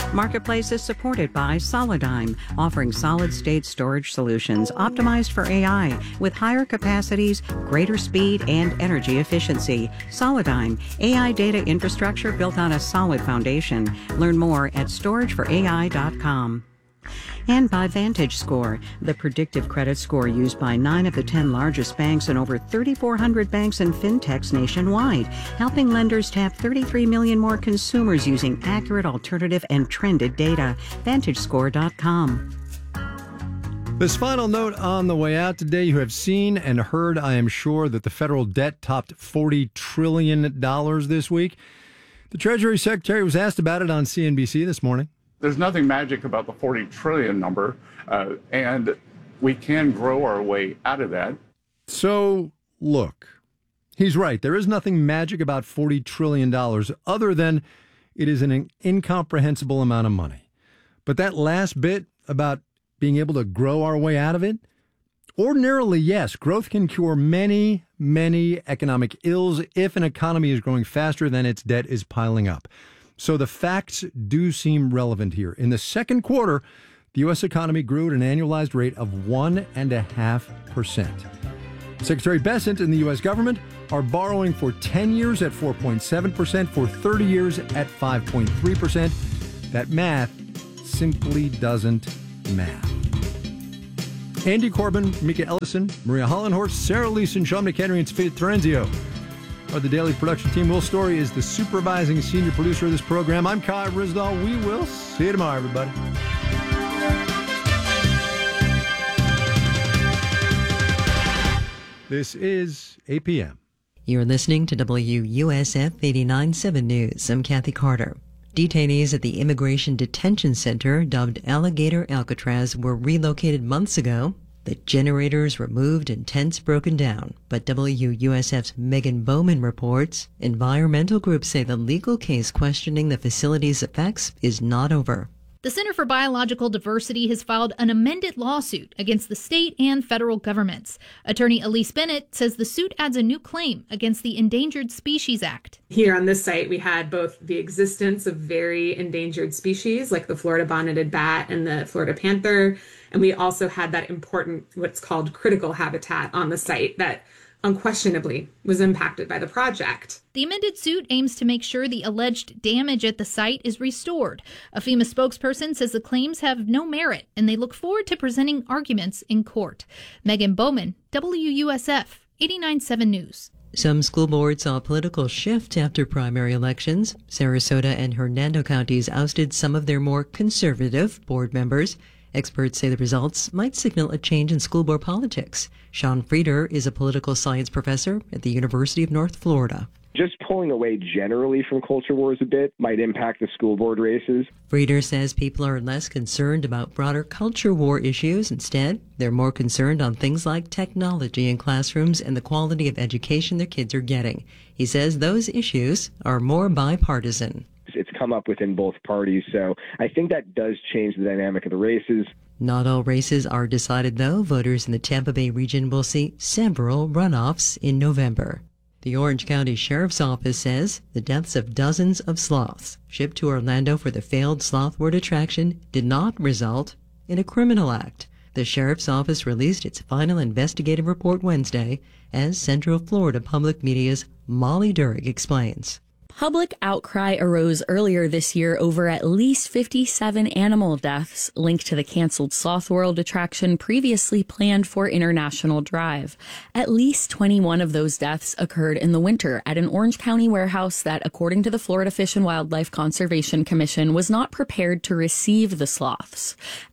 Marketplace is supported by Solidigm, offering solid-state storage solutions optimized for AI with higher capacities, greater speed, and energy efficiency. Solidigm, AI data infrastructure built on a solid foundation. Learn more at storageforai.com. And by VantageScore, the predictive credit score used by 9 of the 10 largest banks and over 3,400 banks and fintechs nationwide, helping lenders tap 33 million more consumers using accurate, alternative, and trended data. VantageScore.com. This final note on the way out today, you have seen and heard, I am sure, that the federal debt topped $40 trillion this week. The Treasury Secretary was asked about it on CNBC this morning. There's nothing magic about the 40 trillion number, and we can grow our way out of that. So, look, he's right. There is nothing magic about $40 trillion other than it is an incomprehensible amount of money. But that last bit about being able to grow our way out of it, ordinarily, yes, growth can cure many, many economic ills if an economy is growing faster than its debt is piling up. So the facts do seem relevant here. In the second quarter, the U.S. economy grew at an annualized rate of 1.5%. Secretary Bessent and the U.S. government are borrowing for 10 years at 4.7%, for 30 years at 5.3%. That math simply doesn't math. Andy Corbin, Mika Ellison, Maria Hollenhorst, Sarah Leeson, Sean McHenry, and Sophia Terenzio are the daily production team. Will Story is the supervising senior producer of this program. I'm Kai Ryssdal. We will see you tomorrow, everybody. This is APM. You're listening to WUSF 89.7 News. I'm Kathy Carter. Detainees at the Immigration Detention Center, dubbed Alligator Alcatraz, were relocated months ago. The generators removed and tents broken down. But WUSF's Megan Bowman reports environmental groups say the legal case questioning the facility's effects is not over. The Center for Biological Diversity has filed an amended lawsuit against the state and federal governments. Attorney Elise Bennett says the suit adds a new claim against the Endangered Species Act. Here on this site, we had both the existence of very endangered species like the Florida bonneted bat and the Florida panther, and we also had that important, what's called critical habitat on the site that unquestionably was impacted by the project. The amended suit aims to make sure the alleged damage at the site is restored. A FEMA spokesperson says the claims have no merit and they look forward to presenting arguments in court. Megan Bowman, WUSF 89.7 News. Some school boards saw a political shift after primary elections. Sarasota and Hernando counties ousted some of their more conservative board members. Experts say the results might signal a change in school board politics. Sean Frieder is a political science professor at the University of North Florida. Just pulling away generally from culture wars a bit might impact the school board races. Frieder says people are less concerned about broader culture war issues. Instead, they're more concerned on things like technology in classrooms and the quality of education their kids are getting. He says those issues are more bipartisan. It's come up within both parties, so I think that does change the dynamic of the races. Not all races are decided, though. Voters in the Tampa Bay region will see several runoffs in November. The Orange County Sheriff's Office says the deaths of dozens of sloths shipped to Orlando for the failed Sloth World attraction did not result in a criminal act. The Sheriff's Office released its final investigative report Wednesday, as Central Florida Public Media's Molly Durig explains. Public outcry arose earlier this year over at least 57 animal deaths linked to the canceled Sloth World attraction previously planned for International Drive. At least 21 of those deaths occurred in the winter at an Orange County warehouse that, according to the Florida Fish and Wildlife Conservation Commission, was not prepared to receive the sloths.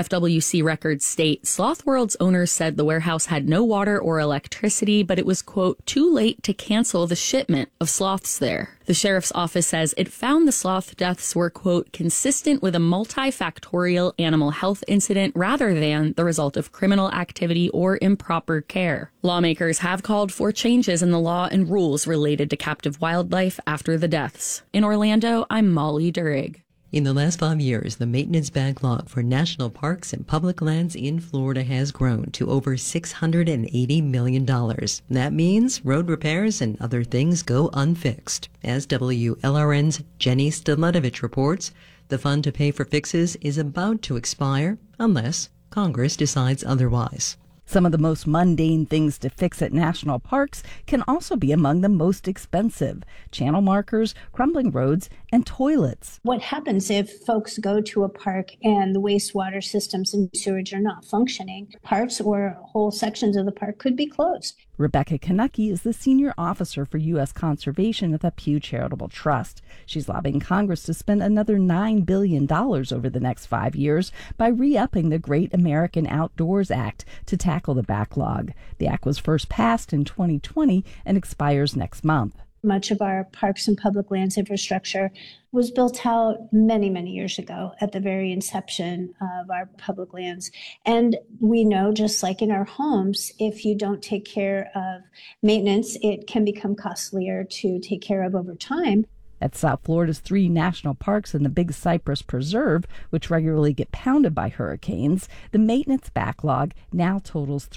FWC records state Sloth World's owners said the warehouse had no water or electricity, but it was, quote, too late to cancel the shipment of sloths there. The sheriff's office says it found the sloth deaths were, quote, consistent with a multifactorial animal health incident rather than the result of criminal activity or improper care. Lawmakers have called for changes in the law and rules related to captive wildlife after the deaths. In Orlando, I'm Molly Durig. In the last 5 years, the maintenance backlog for national parks and public lands in Florida has grown to over $680 million. That means road repairs and other things go unfixed. As WLRN's Jenny Staletovich reports, the fund to pay for fixes is about to expire unless Congress decides otherwise. Some of the most mundane things to fix at national parks can also be among the most expensive. Channel markers, crumbling roads, and toilets. What happens if folks go to a park and the wastewater systems and sewage are not functioning? Parts or whole sections of the park could be closed. Rebecca Kanucky is the senior officer for U.S. Conservation at the Pew Charitable Trust. She's lobbying Congress to spend another $9 billion over the next 5 years by re-upping the Great American Outdoors Act to tackle the backlog. The act was first passed in 2020 and expires next month. Much of our parks and public lands infrastructure was built out many, many years ago at the very inception of our public lands. And we know, just like in our homes, if you don't take care of maintenance, it can become costlier to take care of over time. At South Florida's 3 national parks and the Big Cypress Preserve, which regularly get pounded by hurricanes, the maintenance backlog now totals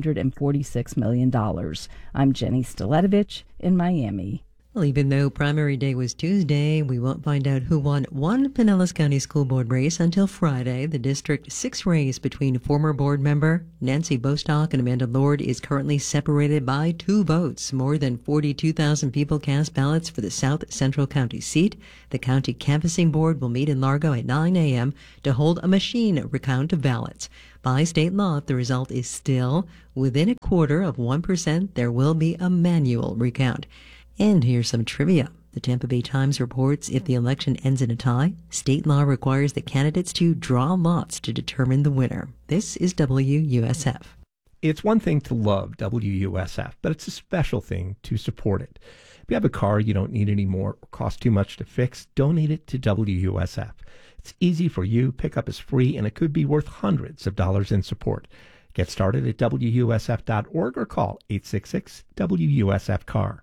$346 million. I'm Jenny Staletovich in Miami. Well, even though primary day was Tuesday, we won't find out who won one Pinellas County School Board race until Friday. The District 6 race between former board member Nancy Bostock and Amanda Lord is currently separated by 2 votes. More than 42,000 people cast ballots for the South Central County seat. The county canvassing board will meet in Largo at 9 a.m. to hold a machine recount of ballots. By state law, if the result is still within 0.25%, there will be a manual recount. And here's some trivia. The Tampa Bay Times reports if the election ends in a tie, state law requires the candidates to draw lots to determine the winner. This is WUSF. It's one thing to love WUSF, but it's a special thing to support it. If you have a car you don't need anymore or costs too much to fix, donate it to WUSF. It's easy for you, pickup is free, and it could be worth hundreds of dollars in support. Get started at WUSF.org or call 866-WUSF-CAR.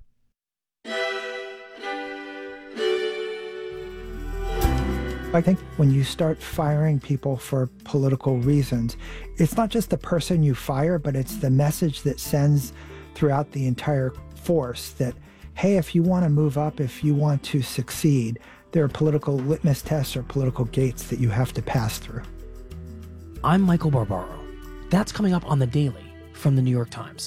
I think when you start firing people for political reasons, it's not just the person you fire, but it's the message that sends throughout the entire force that, hey, if you want to move up, if you want to succeed, there are political litmus tests or political gates that you have to pass through. I'm Michael Barbaro. That's coming up on The Daily from The New York Times.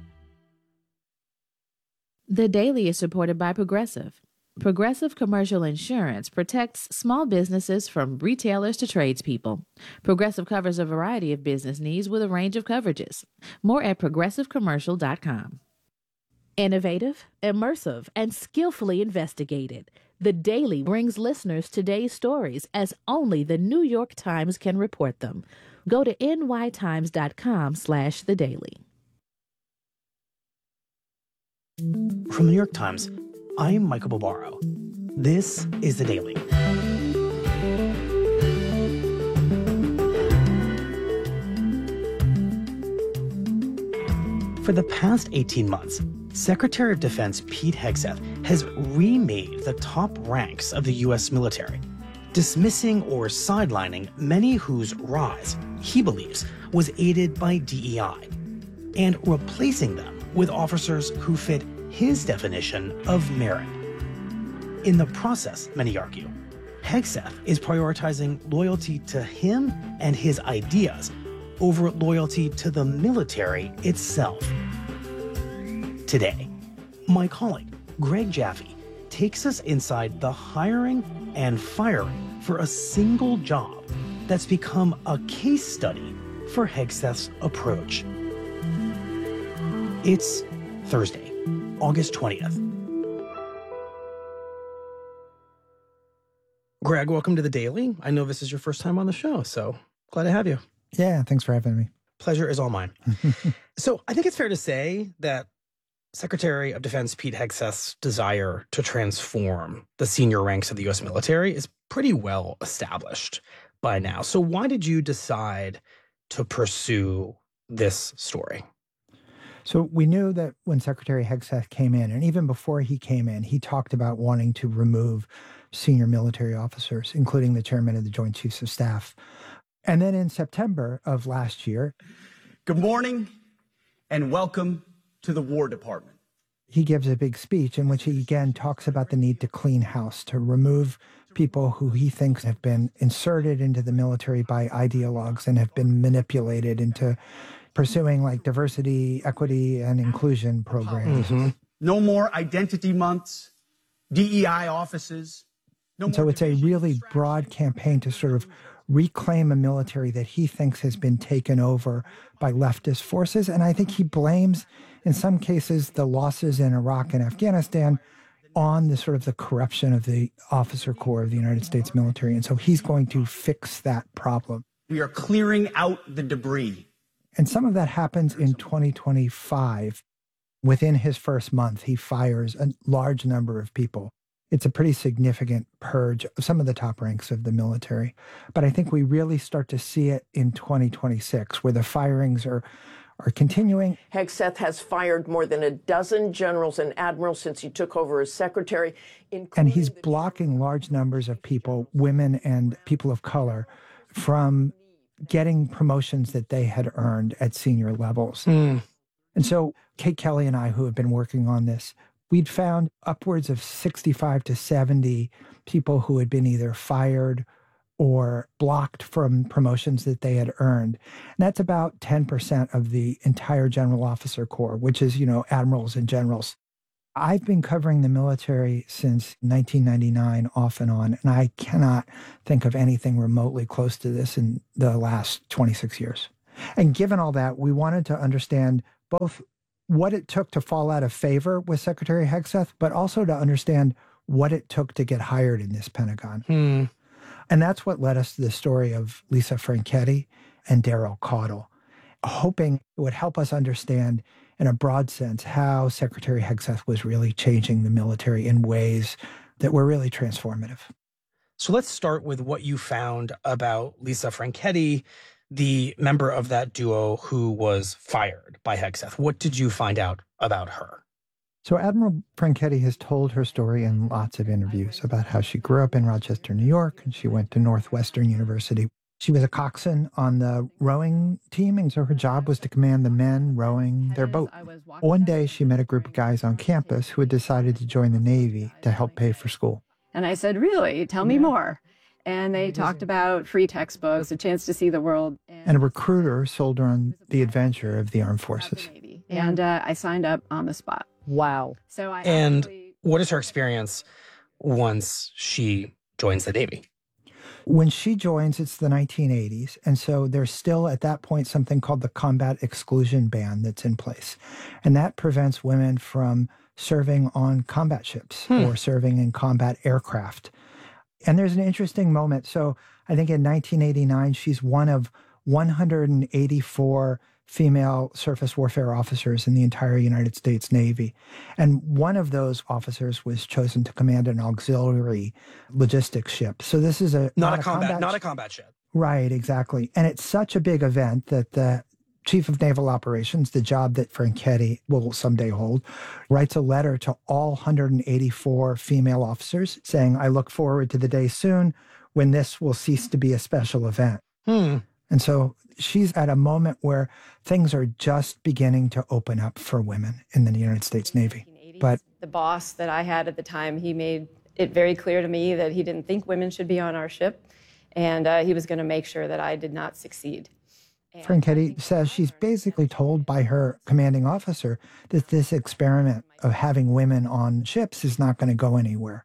The Daily is supported by Progressive. Progressive Commercial Insurance protects small businesses from retailers to tradespeople. Progressive covers a variety of business needs with a range of coverages. More at progressivecommercial.com. Innovative, immersive, and skillfully investigated. The Daily brings listeners today's stories as only the New York Times can report them. Go to nytimes.com/thedaily. From The New York Times, I'm Michael Barbaro. This is The Daily. For the past 18 months, Secretary of Defense Pete Hegseth has remade the top ranks of the U.S. military, dismissing or sidelining many whose rise, he believes, was aided by DEI, and replacing them with officers who fit his definition of merit. In the process, many argue, Hegseth is prioritizing loyalty to him and his ideas over loyalty to the military itself. Today, my colleague, Greg Jaffe, takes us inside the hiring and firing for a single job that's become a case study for Hegseth's approach. It's Thursday, August 20th. Greg, welcome to The Daily. I know this is your first time on the show, so glad to have you. Yeah, thanks for having me. Pleasure is all mine. So I think it's fair to say that Secretary of Defense Pete Hegseth's desire to transform the senior ranks of the U.S. military is pretty well established by now. So why did you decide to pursue this story? So we knew that when Secretary Hegseth came in, and even before he came in, he talked about wanting to remove senior military officers, including the chairman of the Joint Chiefs of Staff. And then in September of last year, good morning and welcome to the War Department. He gives a big speech in which he again talks about the need to clean house, to remove people who he thinks have been inserted into the military by ideologues and have been manipulated into pursuing like diversity, equity, and inclusion programs. Mm-hmm. No more identity months, DEI offices. And so it's a really broad campaign to sort of reclaim a military that he thinks has been taken over by leftist forces. And I think he blames, in some cases, the losses in Iraq and Afghanistan on the sort of the corruption of the officer corps of the United States military. And so he's going to fix that problem. We are clearing out the debris. And some of that happens in 2025. Within his first month, he fires a large number of people. It's a pretty significant purge of some of the top ranks of the military. But I think we really start to see it in 2026, where the firings are continuing. Hegseth has fired more than a dozen generals and admirals since he took over as secretary. And he's blocking large numbers of people, women and people of color, from getting promotions that they had earned at senior levels. And so Kate Kelly and I, who have been working on this, we'd found upwards of 65 to 70 people who had been either fired or blocked from promotions that they had earned. And that's about 10% of the entire general officer corps, which is, admirals and generals. I've been covering the military since 1999 off and on, and I cannot think of anything remotely close to this in the last 26 years. And given all that, we wanted to understand both what it took to fall out of favor with Secretary Hegseth, but also to understand what it took to get hired in this Pentagon. And that's what led us to the story of Lisa Franchetti and Daryl Caudle, hoping it would help us understand in a broad sense how Secretary Hegseth was really changing the military in ways that were really transformative. So let's start with what you found about Lisa Franchetti, the member of that duo who was fired by Hegseth. What did you find out about her? So Admiral Franchetti has told her story in lots of interviews about how she grew up in Rochester, New York, and she went to Northwestern University. She was a coxswain on the rowing team, and so her job was to command the men rowing their boat. One day, she met a group of guys on campus who had decided to join the Navy to help pay for school. And I said, really? Tell me more. And they talked about free textbooks, a chance to see the world. And a recruiter sold her on the adventure of the armed forces. And I signed up on the spot. Wow. So what is her experience once she joins the Navy? When she joins, it's the 1980s. And so there's still at that point something called the combat exclusion ban that's in place. And that prevents women from serving on combat ships or serving in combat aircraft. And there's an interesting moment. So I think in 1989, she's one of 184 female surface warfare officers in the entire United States Navy. And one of those officers was chosen to command an auxiliary logistics ship. So this is not a combat ship. Right, exactly. And it's such a big event that the Chief of Naval Operations, the job that Franchetti will someday hold, writes a letter to all 184 female officers saying, I look forward to the day soon when this will cease to be a special event. And so she's at a moment where things are just beginning to open up for women in the United States Navy. But the boss that I had at the time, he made it very clear to me that he didn't think women should be on our ship. And he was going to make sure that I did not succeed. Franchetti says she's basically told by her commanding officer that this experiment of having women on ships is not going to go anywhere.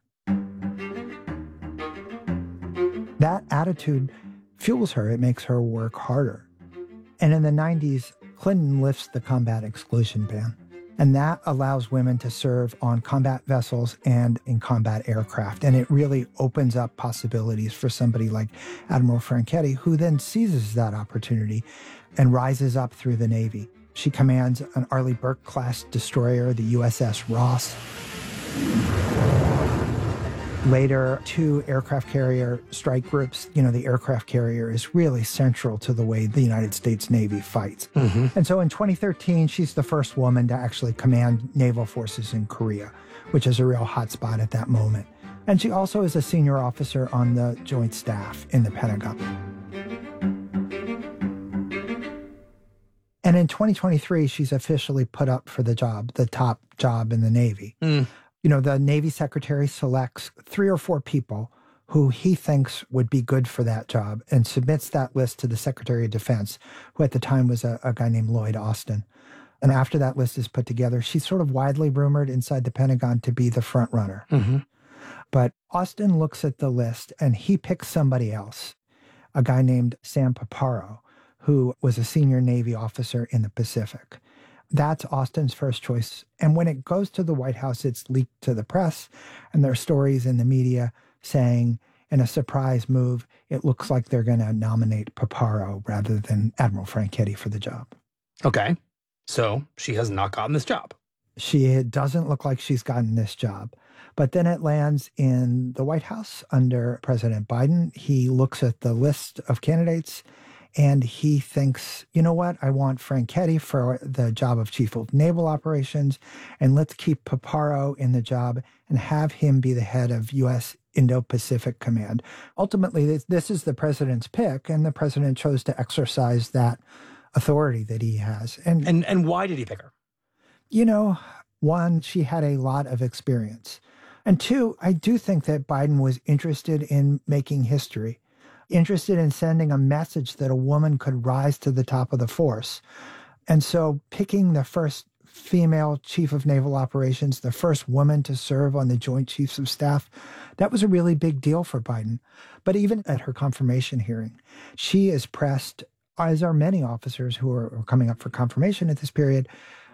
That attitude fuels her. It makes her work harder. And in the 90s, Clinton lifts the combat exclusion ban. And that allows women to serve on combat vessels and in combat aircraft. And it really opens up possibilities for somebody like Admiral Franchetti, who then seizes that opportunity and rises up through the Navy. She commands an Arleigh Burke-class destroyer, the USS Ross. Later, 2 aircraft carrier strike groups. The aircraft carrier is really central to the way the United States Navy fights. And so in 2013, she's the first woman to actually command naval forces in Korea, which is a real hotspot at that moment. And she also is a senior officer on the Joint Staff in the Pentagon. And in 2023, she's officially put up for the job, the top job in the Navy. You know, the Navy Secretary selects 3 or 4 people who he thinks would be good for that job and submits that list to the Secretary of Defense, who at the time was a guy named Lloyd Austin. And after that list is put together, she's sort of widely rumored inside the Pentagon to be the front runner. But Austin looks at the list and he picks somebody else, a guy named Sam Paparo, who was a senior Navy officer in the Pacific. That's Austin's first choice. And when it goes to the White House, it's leaked to the press, and there are stories in the media saying, in a surprise move, it looks like they're going to nominate Paparo rather than Admiral Franchetti for the job. Okay. So she has not gotten this job. She doesn't look like she's gotten this job. But then it lands in the White House under President Biden. He looks at the list of candidates and he thinks, you know what, I want Franchetti for the job of Chief of Naval Operations, and let's keep Paparo in the job and have him be the head of U.S. Indo-Pacific Command. Ultimately, this is the president's pick, and the president chose to exercise that authority that he has. And why did he pick her? You know, 1, she had a lot of experience. And 2, I do think that Biden was interested in making history, interested in sending a message that a woman could rise to the top of the force. And so picking the first female chief of naval operations, the first woman to serve on the Joint Chiefs of Staff, that was a really big deal for Biden. But even at her confirmation hearing, she is pressed, as are many officers who are coming up for confirmation at this period,